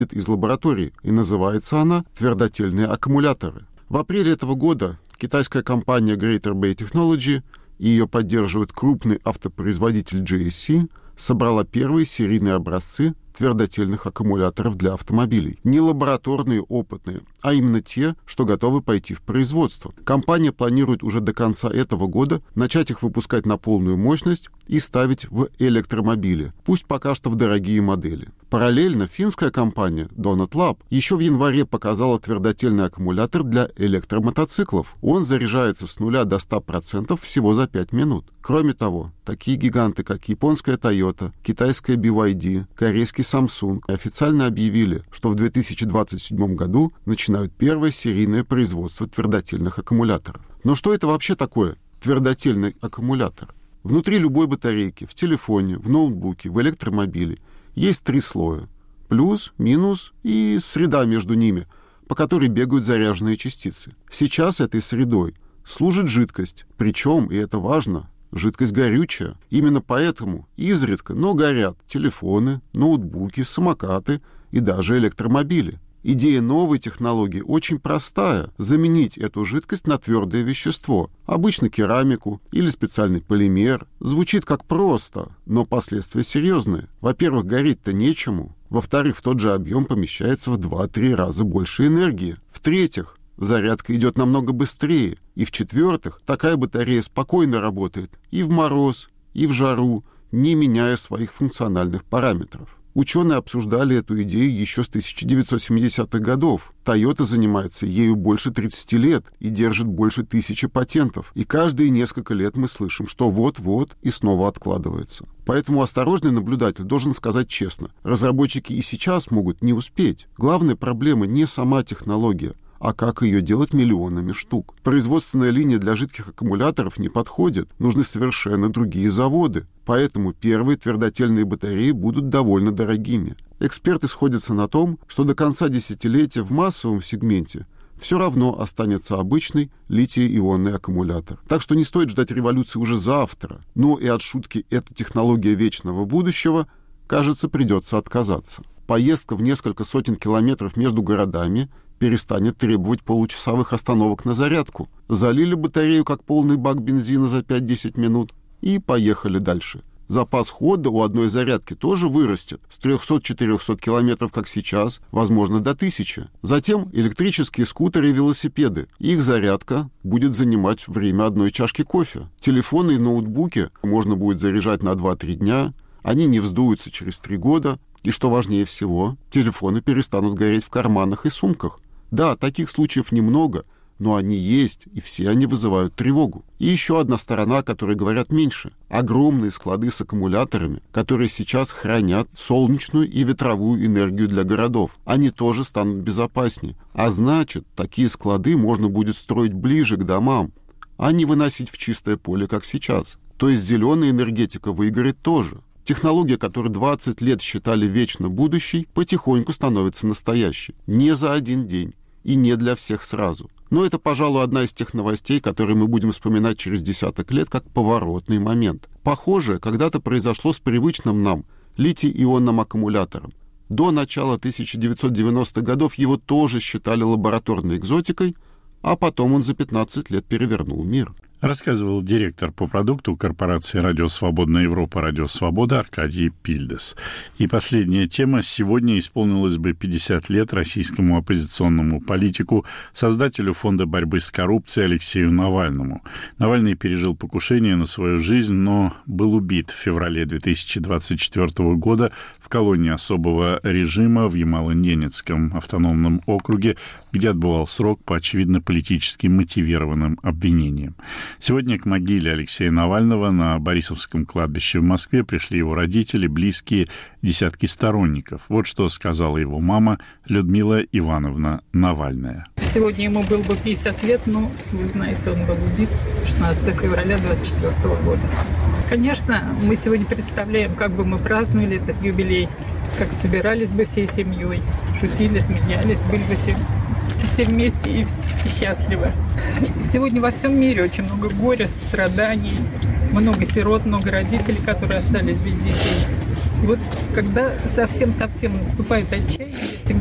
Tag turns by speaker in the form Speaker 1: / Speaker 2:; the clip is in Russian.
Speaker 1: из лаборатории, и называется она «твердотельные аккумуляторы». В апреле этого года китайская компания Greater Bay Technology и ее поддерживает крупный автопроизводитель GSC собрала первые серийные образцы твердотельных аккумуляторов для автомобилей. Не лабораторные, опытные, а именно те, что готовы пойти в производство. Компания планирует уже до конца этого года начать их выпускать на полную мощность и ставить в электромобили, пусть пока что в дорогие модели. Параллельно финская компания Donut Lab еще в январе показала твердотельный аккумулятор для электромотоциклов. Он заряжается с 0 до 100% всего за 5 минут. Кроме того, такие гиганты, как японская Toyota, китайская BYD, корейский Samsung официально объявили, что в 2027 году начинают первое серийное производство твердотельных аккумуляторов. Но что это вообще такое твердотельный аккумулятор? Внутри любой батарейки, в телефоне, в ноутбуке, в электромобиле есть 3 слоя. Плюс, минус и среда между ними, по которой бегают заряженные частицы. Сейчас этой средой служит жидкость. Причем, и это важно, жидкость горючая. Именно поэтому изредка, но горят телефоны, ноутбуки, самокаты и даже электромобили. Идея новой технологии очень простая – заменить эту жидкость на твердое вещество, обычно керамику или специальный полимер. Звучит как просто, но последствия серьезные. Во-первых, гореть-то нечему. Во-вторых, в тот же объем помещается в 2-3 раза больше энергии. В-третьих, зарядка идет намного быстрее. И в-четвертых, такая батарея спокойно работает и в мороз, и в жару, не меняя своих функциональных параметров. Ученые обсуждали эту идею еще с 1970-х годов. Toyota занимается ею больше 30 лет и держит больше 1000 патентов. И каждые несколько лет мы слышим, что вот-вот и снова откладывается. Поэтому осторожный наблюдатель должен сказать честно, разработчики и сейчас могут не успеть. Главная проблема не сама технология, а как ее делать миллионами штук. Производственная линия для жидких аккумуляторов не подходит, нужны совершенно другие заводы. Поэтому первые твердотельные батареи будут довольно дорогими. Эксперты сходятся на том, что до конца десятилетия в массовом сегменте все равно останется обычный литий-ионный аккумулятор. Так что не стоит ждать революции уже завтра. Но и от шутки «это технология вечного будущего», кажется, придется отказаться. Поездка в несколько сотен километров между городами перестанет требовать получасовых остановок на зарядку. Залили батарею как полный бак бензина за 5-10 минут и поехали дальше. Запас хода у одной зарядки тоже вырастет с 300-400 километров, как сейчас, возможно, до 1000. Затем электрические скутеры и велосипеды. Их зарядка будет занимать время одной чашки кофе. Телефоны и ноутбуки можно будет заряжать на 2-3 дня. Они не вздуются через 3 года. И что важнее всего, телефоны перестанут гореть в карманах и сумках. Да, таких случаев немного, но они есть, и все они вызывают тревогу. И еще одна сторона, о которой говорят меньше. Огромные склады с аккумуляторами, которые сейчас хранят солнечную и ветровую энергию для городов. Они тоже станут безопаснее. А значит, такие склады можно будет строить ближе к домам, а не выносить в чистое поле, как сейчас. То есть зеленая энергетика выиграет тоже. Технология, которую 20 лет считали вечно будущей, потихоньку становится настоящей. Не за один день. И не для всех сразу. Но это, пожалуй, одна из тех новостей, которые мы будем вспоминать через десяток лет как поворотный момент. Похожее когда-то произошло с привычным нам литий-ионным аккумулятором. До начала 1990-х годов его тоже считали лабораторной экзотикой, а потом он за 15 лет перевернул мир.
Speaker 2: Рассказывал директор по продукту корпорации «Радио Свободная Европа» «Радио Свобода» Аркадий Пильдес. И последняя тема. Сегодня исполнилось бы 50 лет российскому оппозиционному политику, создателю Фонда борьбы с коррупцией Алексею Навальному. Навальный пережил покушение на свою жизнь, но был убит в феврале 2024 года в колонии особого режима в Ямало-Ненецком автономном округе, где отбывал срок по очевидно политически мотивированным обвинениям. Сегодня к могиле Алексея Навального на Борисовском кладбище в Москве пришли его родители, близкие, десятки сторонников. Вот что сказала его мама Людмила Ивановна Навальная.
Speaker 3: Сегодня ему было бы 50 лет, но, вы знаете, он был убит 16 февраля 2024 года. Конечно, мы сегодня представляем, как бы мы праздновали этот юбилей, как собирались бы всей семьей, шутили, смеялись, были бы все вместе и счастливы. Сегодня во всем мире очень много горя, страданий, много сирот, много родителей, которые остались без детей. И вот когда совсем-совсем наступает отчаяние,